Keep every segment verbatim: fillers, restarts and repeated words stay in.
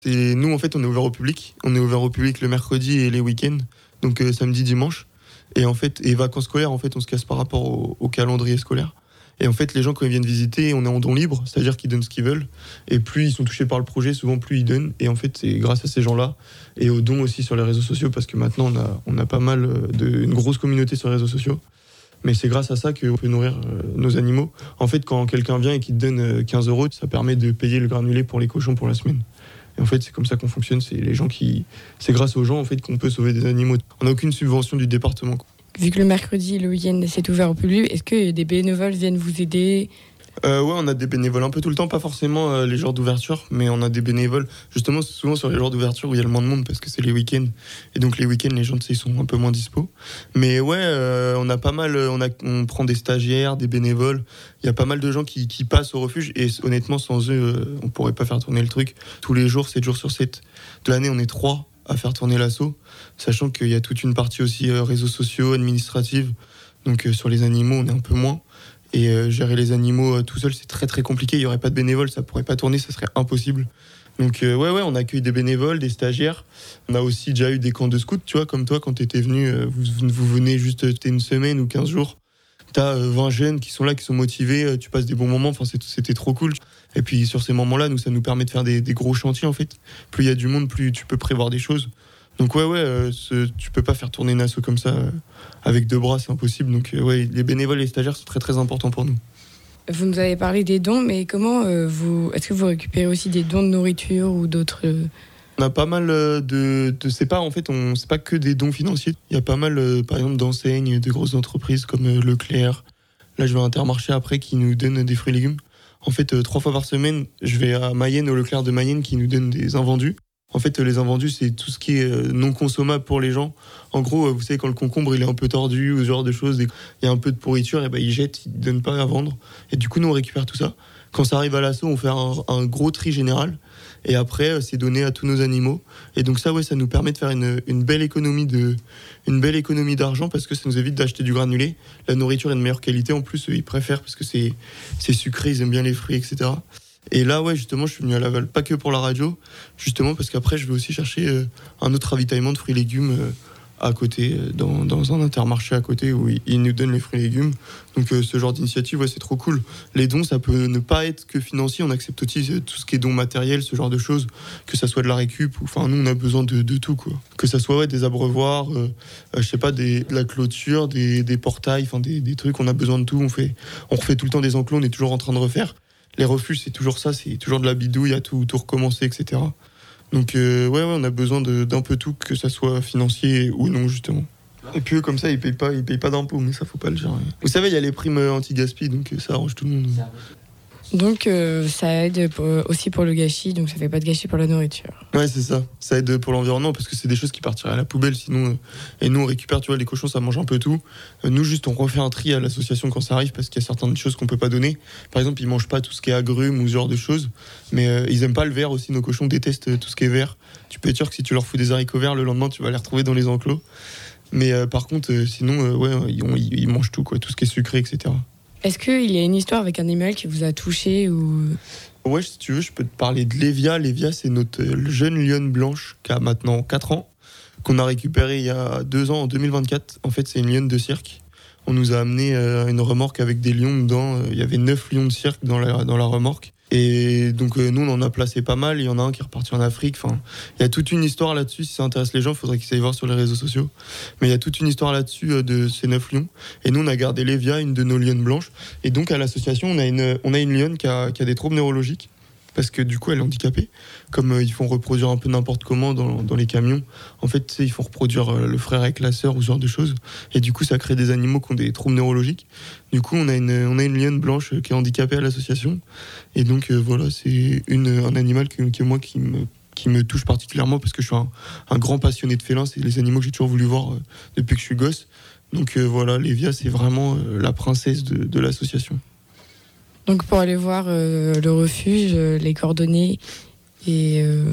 Et nous, en fait, on est ouvert au public. On est ouvert au public le mercredi et les week-ends, donc euh, samedi, dimanche. Et en fait, et vacances scolaires, en fait, on se casse par rapport au, au calendrier scolaire. Et en fait, les gens, quand ils viennent visiter, on est en don libre, c'est-à-dire qu'ils donnent ce qu'ils veulent. Et plus ils sont touchés par le projet, souvent plus ils donnent. Et en fait, c'est grâce à ces gens-là et aux dons aussi sur les réseaux sociaux, parce que maintenant, on a, on a pas mal de, une grosse communauté sur les réseaux sociaux. Mais c'est grâce à ça qu'on peut nourrir euh, nos animaux. En fait, quand quelqu'un vient et qu'il te donne quinze euros, ça permet de payer le granulé pour les cochons pour la semaine. Et en fait, c'est comme ça qu'on fonctionne. C'est les gens qui, c'est grâce aux gens en fait qu'on peut sauver des animaux. On n'a aucune subvention du département. Vu que le mercredi et le week-end c'est ouvert au public, est-ce que des bénévoles viennent vous aider ? Euh, ouais, on a des bénévoles un peu tout le temps, pas forcément euh, les jours d'ouverture, mais on a des bénévoles. Justement, c'est souvent sur les jours d'ouverture où il y a le moins de monde parce que c'est les week-ends. Et donc les week-ends, les gens, tu sais, ils sont un peu moins dispo. Mais ouais, euh, on a pas mal, on, a, on prend des stagiaires, des bénévoles. Il y a pas mal de gens qui, qui passent au refuge. Et honnêtement, sans eux, euh, on pourrait pas faire tourner le truc. Tous les jours, sept jours sur sept de l'année, on est trois à faire tourner l'asso, sachant qu'il y a toute une partie aussi euh, réseaux sociaux, administrative. Donc euh, sur les animaux, on est un peu moins. Et euh, gérer les animaux euh, tout seul, c'est très très compliqué. Il n'y aurait pas de bénévoles, ça pourrait pas tourner, ça serait impossible. Donc euh, ouais, ouais, on accueille des bénévoles, des stagiaires. On a aussi déjà eu des camps de scouts, tu vois, comme toi, quand tu étais venu, euh, vous, vous venez juste une semaine ou quinze jours. T'as euh, vingt jeunes qui sont là, qui sont motivés, euh, tu passes des bons moments, enfin, c'est, c'était trop cool. Et puis sur ces moments-là, nous, ça nous permet de faire des, des gros chantiers, en fait. Plus il y a du monde, plus tu peux prévoir des choses. Donc ouais, ouais, euh, ce, tu peux pas faire tourner une asso comme ça euh, avec deux bras, c'est impossible. Donc euh, ouais, les bénévoles et les stagiaires sont très très importants pour nous. Vous nous avez parlé des dons, mais comment euh, vous, est-ce que vous récupérez aussi des dons de nourriture ou d'autres euh... On a pas mal de, de c'est pas en fait, on c'est pas que des dons financiers. Il y a pas mal, euh, par exemple, d'enseignes, de grosses entreprises comme euh, Leclerc. Là, je vais à Intermarché après qui nous donne des fruits et légumes. En fait, euh, trois fois par semaine, je vais à Mayenne, au Leclerc de Mayenne qui nous donne des invendus. En fait, les invendus, c'est tout ce qui est non consommable pour les gens. En gros, vous savez, quand le concombre il est un peu tordu ou ce genre de choses, il y a un peu de pourriture, et ben ils jettent, ils ne donnent pas à vendre. Et du coup, nous, on récupère tout ça. Quand ça arrive à l'asso, on fait un, un gros tri général. Et après, c'est donné à tous nos animaux. Et donc ça, ouais, ça nous permet de faire une, une belle économie de, une belle économie d'argent parce que ça nous évite d'acheter du granulé. La nourriture est de meilleure qualité. En plus, eux, ils préfèrent parce que c'est, c'est sucré, ils aiment bien les fruits, et cetera. Et là, ouais, justement, je suis venu à Laval, pas que pour la radio, justement parce qu'après, je vais aussi chercher euh, un autre ravitaillement de fruits et légumes euh, à côté, euh, dans, dans un Intermarché à côté où ils, ils nous donnent les fruits et légumes. Donc, euh, ce genre d'initiative, ouais, c'est trop cool. Les dons, ça peut ne pas être que financier. On accepte aussi euh, tout ce qui est dons matériels, ce genre de choses, que ça soit de la récup. Enfin, nous, on a besoin de, de tout, quoi. Que ça soit ouais, des abreuvoirs, euh, euh, je sais pas, des, de la clôture, des, des portails, enfin, des, des trucs. On a besoin de tout. On fait, on refait tout le temps des enclos. On est toujours en train de refaire. Les refuges, c'est toujours ça, c'est toujours de la bidouille, à tout, tout recommencer, et cetera. Donc, euh, ouais, ouais, on a besoin de, d'un peu tout, que ça soit financier ou non, justement. Et puis eux, comme ça, ils payent pas, ils payent pas d'impôts, mais ça, faut pas le dire. Vous savez, il y a les primes anti-gaspi, donc ça arrange tout le monde. Donc, euh, ça aide pour, aussi pour le gâchis, donc ça fait pas de gâchis pour la nourriture. Ouais, c'est ça. Ça aide pour l'environnement, parce que c'est des choses qui partiraient à la poubelle, sinon... Euh, et nous, on récupère, tu vois, les cochons, ça mange un peu tout. Euh, nous, juste, on refait un tri à l'association quand ça arrive, parce qu'il y a certaines choses qu'on peut pas donner. Par exemple, ils mangent pas tout ce qui est agrumes ou ce genre de choses, mais euh, ils aiment pas le vert aussi. Nos cochons détestent tout ce qui est vert. Tu peux être sûr que si tu leur fous des haricots verts, le lendemain, tu vas les retrouver dans les enclos. Mais euh, par contre, euh, sinon, euh, ouais, ils, ont, ils, ils mangent tout, quoi, tout ce qui est sucré, et cetera. Est-ce qu'il y a une histoire avec un animal qui vous a touché ou... Ouais, si tu veux, je peux te parler de Lévia. Lévia, c'est notre jeune lionne blanche qui a maintenant quatre ans, qu'on a récupérée il y a deux ans, en deux mille vingt-quatre. En fait, c'est une lionne de cirque. On nous a amené euh, une remorque avec des lions dedans. Il y avait neuf lions de cirque dans la, dans la remorque. Et donc, euh, nous, on en a placé pas mal. Il y en a un qui est reparti en Afrique. Enfin, il y a toute une histoire là-dessus. Si ça intéresse les gens, il faudrait qu'ils aillent voir sur les réseaux sociaux. Mais il y a toute une histoire là-dessus euh, de ces neuf lions. Et nous, on a gardé Lévia, une de nos lionnes blanches. Et donc, à l'association, on a une, on a une lionne qui a, qui a des troubles neurologiques. Parce que du coup, elle est handicapée. Comme euh, ils font reproduire un peu n'importe comment dans, dans les camions. En fait, tu sais, ils font reproduire euh, le frère avec la sœur ou ce genre de choses. Et du coup, ça crée des animaux qui ont des troubles neurologiques. Du coup, on a une, on a une lionne blanche qui est handicapée à l'association. Et donc, euh, voilà, c'est une, un animal que, que moi qui me, qui me touche particulièrement parce que je suis un, un grand passionné de félins. C'est les animaux que j'ai toujours voulu voir euh, depuis que je suis gosse. Donc euh, voilà, Lévia, c'est vraiment euh, la princesse de, de l'association. Donc pour aller voir euh, le refuge, euh, les coordonnées et euh,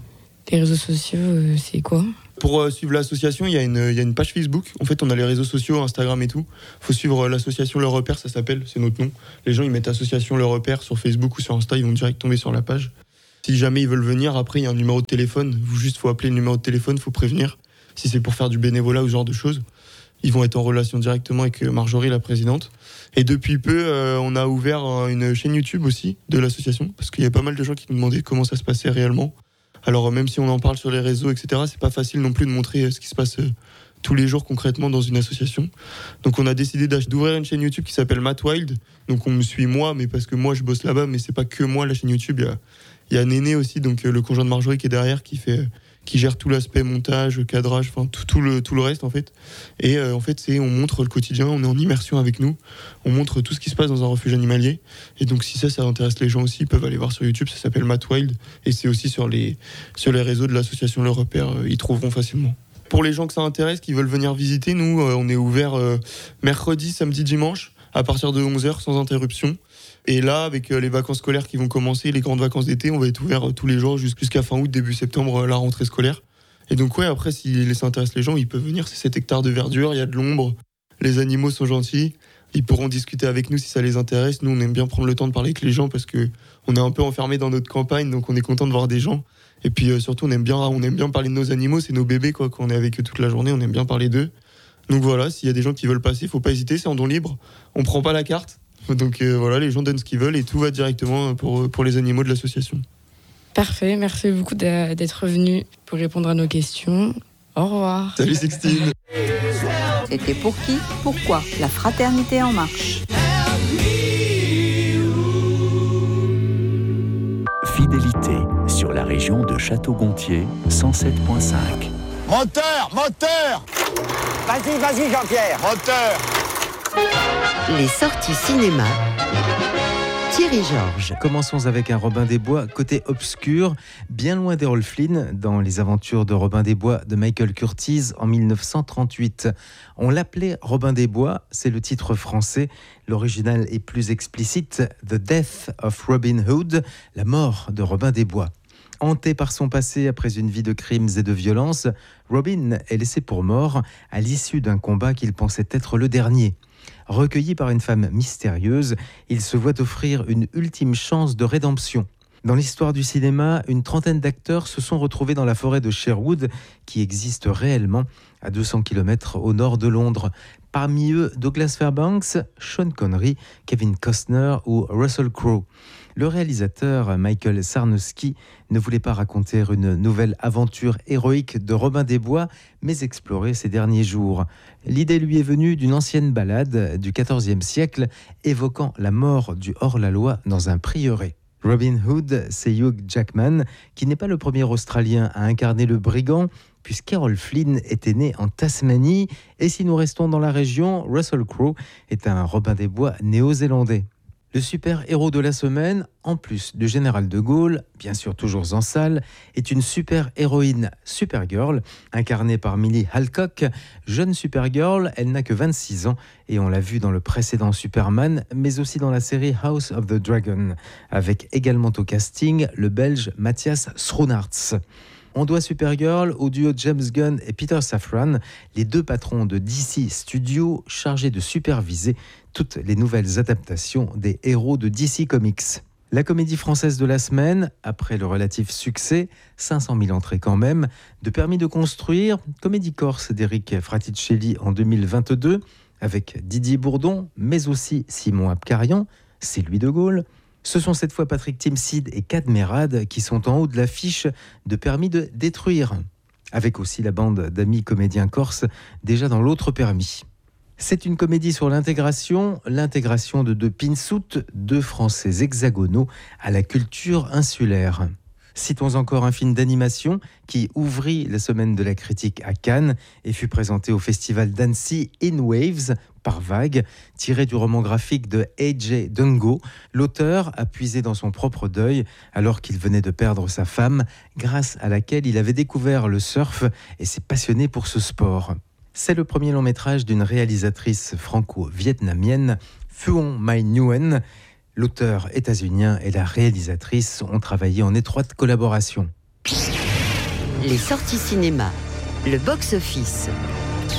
les réseaux sociaux, euh, c'est quoi ? Pour euh, suivre l'association, il y a une, il y a une page Facebook. En fait, on a les réseaux sociaux, Instagram et tout. Il faut suivre euh, l'association Le Repère, ça s'appelle, c'est notre nom. Les gens, ils mettent association Le Repère sur Facebook ou sur Insta, ils vont direct tomber sur la page. Si jamais ils veulent venir, après il y a un numéro de téléphone, juste faut appeler le numéro de téléphone, faut prévenir. Si c'est pour faire du bénévolat ou ce genre de choses, ils vont être en relation directement avec Marjorie, la présidente. Et depuis peu, euh, on a ouvert une chaîne YouTube aussi de l'association, parce qu'il y a pas mal de gens qui nous demandaient comment ça se passait réellement. Alors même si on en parle sur les réseaux, et cetera, c'est pas facile non plus de montrer ce qui se passe tous les jours concrètement dans une association. Donc on a décidé d'ouvrir une chaîne YouTube qui s'appelle Matt Wild. Donc on me suit moi, mais parce que moi je bosse là-bas, mais c'est pas que moi la chaîne YouTube. Il y a, il y a Néné aussi, donc le conjoint de Marjorie qui est derrière, qui fait, qui gère tout l'aspect montage, cadrage, enfin tout, tout le tout le reste en fait. Et euh, en fait c'est on montre le quotidien, on est en immersion avec nous, on montre tout ce qui se passe dans un refuge animalier. Et donc si ça ça intéresse les gens aussi, ils peuvent aller voir sur YouTube. Ça s'appelle Matt Wild et c'est aussi sur les sur les réseaux de l'association Le Repère, euh, ils trouveront facilement. Pour les gens que ça intéresse, qui veulent venir visiter, nous, euh, on est ouvert euh, mercredi, samedi, dimanche, à partir de onze heures, sans interruption. Et là, avec euh, les vacances scolaires qui vont commencer, les grandes vacances d'été, on va être ouvert euh, tous les jours jusqu'à fin août, début septembre, euh, la rentrée scolaire. Et donc, ouais, après, si ça intéresse les gens, ils peuvent venir. C'est sept hectares de verdure, il y a de l'ombre, les animaux sont gentils. Ils pourront discuter avec nous si ça les intéresse. Nous, on aime bien prendre le temps de parler avec les gens parce que on est un peu enfermés dans notre campagne, donc on est content de voir des gens. Et puis euh, surtout, on aime bien, on aime bien parler de nos animaux, c'est nos bébés quoi. Quand on est avec eux toute la journée, on aime bien parler d'eux. Donc voilà, s'il y a des gens qui veulent passer, faut pas hésiter, c'est en don libre. On prend pas la carte, donc euh, voilà, les gens donnent ce qu'ils veulent et tout va directement pour pour les animaux de l'association. Parfait, merci beaucoup d'être venu pour répondre à nos questions. Au revoir. Salut Sixtine. C'était Pour qui ? Pourquoi ? La fraternité en marche. Fidélité sur la région de Château-Gontier, cent sept virgule cinq. Moteur, moteur ! Vas-y, vas-y Jean-Pierre, moteur ! Les sorties cinéma. Thierry Georges. Commençons avec un Robin des Bois côté obscur, bien loin d'Errol Flynn, dans Les aventures de Robin des Bois de Michael Curtiz en mille neuf cent trente-huit. On l'appelait Robin des Bois, c'est le titre français. L'original est plus explicite, The Death of Robin Hood, la mort de Robin des Bois. Hanté par son passé après une vie de crimes et de violence, Robin est laissé pour mort à l'issue d'un combat qu'il pensait être le dernier. Recueilli par une femme mystérieuse, il se voit offrir une ultime chance de rédemption. Dans l'histoire du cinéma, une trentaine d'acteurs se sont retrouvés dans la forêt de Sherwood, qui existe réellement à deux cents kilomètres au nord de Londres. Parmi eux, Douglas Fairbanks, Sean Connery, Kevin Costner ou Russell Crowe. Le réalisateur Michael Sarnowski ne voulait pas raconter une nouvelle aventure héroïque de Robin des Bois, mais explorer ses derniers jours. L'idée lui est venue d'une ancienne ballade du quatorzième siècle, évoquant la mort du hors-la-loi dans un prieuré. Robin Hood, c'est Hugh Jackman, qui n'est pas le premier Australien à incarner le brigand, puisqu'Errol Flynn était né en Tasmanie, et si nous restons dans la région, Russell Crowe est un Robin des Bois néo-zélandais. Le super-héros de la semaine, en plus du général de Gaulle, bien sûr toujours en salle, est une super-héroïne Supergirl, incarnée par Millie Alcock. Jeune Supergirl, elle n'a que vingt-six ans et on l'a vue dans le précédent Superman, mais aussi dans la série House of the Dragon, avec également au casting le Belge Matthias Schoenaerts. On doit Supergirl au duo James Gunn et Peter Safran, les deux patrons de D C Studios chargés de superviser toutes les nouvelles adaptations des héros de D C Comics. La comédie française de la semaine, après le relatif succès, cinq cent mille entrées quand même, de Permis de construire, comédie corse d'Eric Fraticelli en deux mille vingt-deux, avec Didier Bourdon, mais aussi Simon Abkarian, c'est lui de Gaulle. Ce sont cette fois Patrick Timsit et Kad Merad qui sont en haut de l'affiche de Permis de détruire, avec aussi la bande d'amis comédiens corses déjà dans l'autre Permis. C'est une comédie sur l'intégration, l'intégration de deux pinsoutes, deux Français hexagonaux à la culture insulaire. Citons encore un film d'animation qui ouvrit la semaine de la critique à Cannes et fut présenté au festival d'Annecy In Waves, par vague, tiré du roman graphique de A J Dungo. L'auteur a puisé dans son propre deuil alors qu'il venait de perdre sa femme, grâce à laquelle il avait découvert le surf et s'est passionné pour ce sport. C'est le premier long métrage d'une réalisatrice franco-vietnamienne, Phuong Mai Nguyen. L'auteur états-unien et la réalisatrice ont travaillé en étroite collaboration. Les sorties cinéma, le box-office.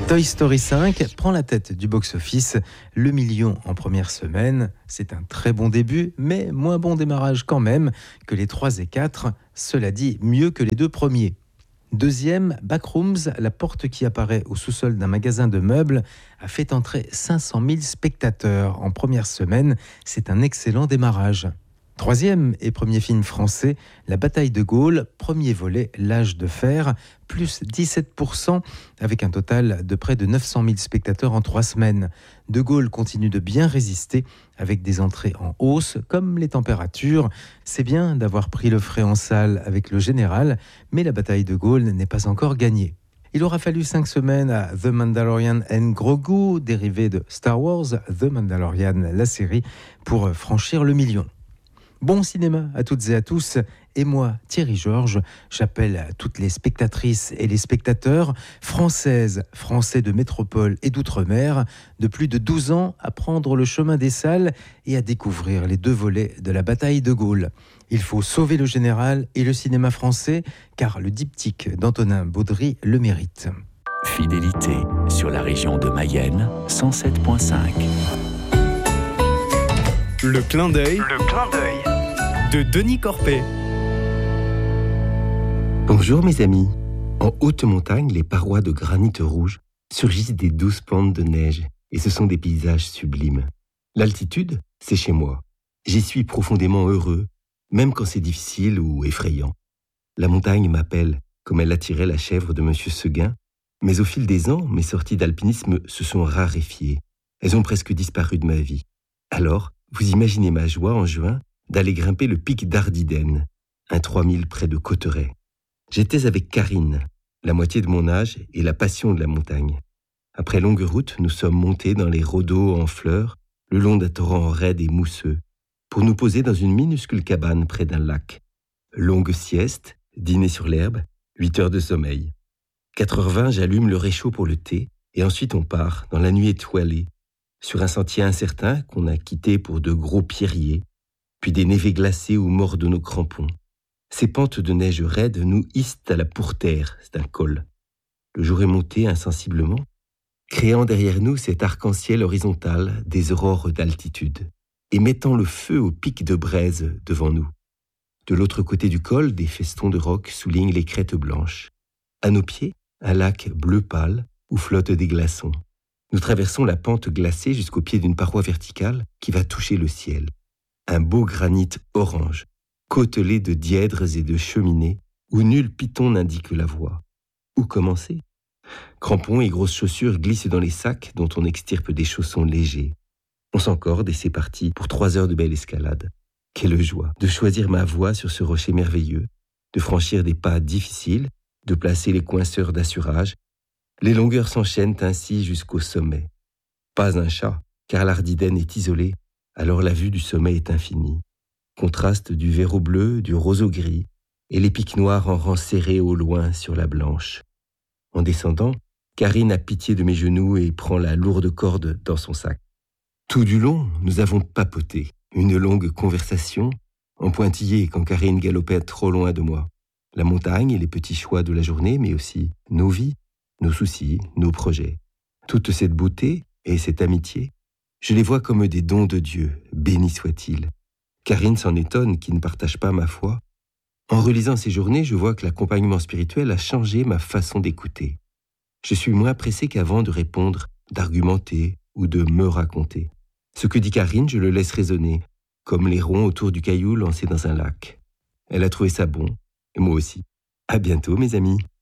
Toy Story cinq prend la tête du box-office, le million en première semaine. C'est un très bon début, mais moins bon démarrage quand même que les trois et quatre. Cela dit, mieux que les deux premiers. Deuxième, Backrooms, la porte qui apparaît au sous-sol d'un magasin de meubles, a fait entrer cinq cent mille spectateurs en première semaine. C'est un excellent démarrage. Troisième et premier film français, La bataille de Gaulle, premier volet, L'âge de fer, plus dix-sept pour cent, avec un total de près de neuf cent mille spectateurs en trois semaines. De Gaulle continue de bien résister, avec des entrées en hausse, comme les températures. C'est bien d'avoir pris le frais en salle avec le général, mais la bataille de Gaulle n'est pas encore gagnée. Il aura fallu cinq semaines à The Mandalorian and Grogu, dérivé de Star Wars, The Mandalorian, la série, pour franchir le million. Bon cinéma à toutes et à tous, et moi, Thierry Georges, j'appelle toutes les spectatrices et les spectateurs, françaises, français de métropole et d'outre-mer, de plus de douze ans, à prendre le chemin des salles et à découvrir les deux volets de la bataille de Gaulle. Il faut sauver le général et le cinéma français, car le diptyque d'Antonin Baudry le mérite. Fidélité sur la région de Mayenne, cent sept virgule cinq. Le clin d'œil, Le clin d'œil de Denis Corpet. Bonjour mes amis. En haute montagne, les parois de granit rouge surgissent des douces pentes de neige et ce sont des paysages sublimes. L'altitude, c'est chez moi. J'y suis profondément heureux, même quand c'est difficile ou effrayant. La montagne m'appelle, comme elle attirait la chèvre de Monsieur Seguin, mais au fil des ans, mes sorties d'alpinisme se sont raréfiées. Elles ont presque disparu de ma vie. Alors, vous imaginez ma joie en juin d'aller grimper le pic d'Ardiden, un trois mille près de Cauterets. J'étais avec Karine, la moitié de mon âge et la passion de la montagne. Après longue route, nous sommes montés dans les rhodos en fleurs, le long d'un torrent raide et mousseux, pour nous poser dans une minuscule cabane près d'un lac. Longue sieste, dîner sur l'herbe, huit heures de sommeil. quatre heures vingt, j'allume le réchaud pour le thé, et ensuite on part, dans la nuit étoilée, sur un sentier incertain qu'on a quitté pour de gros pierriers, puis des névés glacés où mordent nos crampons. Ces pentes de neige raide nous hissent à la pourterre, c'est un col. Le jour est monté insensiblement, créant derrière nous cet arc-en-ciel horizontal des aurores d'altitude, et mettant le feu au pic de braise devant nous. De l'autre côté du col, des festons de roc soulignent les crêtes blanches. À nos pieds, un lac bleu pâle où flottent des glaçons. Nous traversons la pente glacée jusqu'au pied d'une paroi verticale qui va toucher le ciel. Un beau granit orange, côtelé de dièdres et de cheminées, où nul piton n'indique la voie. Où commencer ? Crampons et grosses chaussures glissent dans les sacs dont on extirpe des chaussons légers. On s'encorde et c'est parti pour trois heures de belle escalade. Quelle joie de choisir ma voie sur ce rocher merveilleux, de franchir des pas difficiles, de placer les coinceurs d'assurage. Les longueurs s'enchaînent ainsi jusqu'au sommet. Pas un chat, car l'Ardiden est isolé, alors la vue du sommet est infinie. Contraste du vert au bleu, du rose au gris, et les pics noirs en rang serré au loin sur la blanche. En descendant, Karine a pitié de mes genoux et prend la lourde corde dans son sac. Tout du long, nous avons papoté, une longue conversation, en pointillé quand Karine galopait trop loin de moi. La montagne et les petits choix de la journée, mais aussi nos vies, nos soucis, nos projets. Toute cette beauté et cette amitié, je les vois comme des dons de Dieu, béni soit-il. Karine s'en étonne qui ne partage pas ma foi. En relisant ces journées, je vois que l'accompagnement spirituel a changé ma façon d'écouter. Je suis moins pressé qu'avant de répondre, d'argumenter ou de me raconter. Ce que dit Karine, je le laisse résonner, comme les ronds autour du caillou lancé dans un lac. Elle a trouvé ça bon, et moi aussi. À bientôt, mes amis.